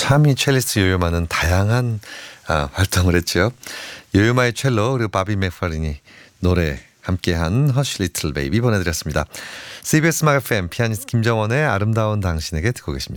참 이 첼리스트 요요마는 다양한 활동을 했죠. 요요마의 첼로 그리고 바비 맥파린이 노래 함께한 허쉬 리틀 베이비 보내드렸습니다. CBS 음악 FM 피아니스트 김정원의 아름다운 당신에게 듣고 계십니다.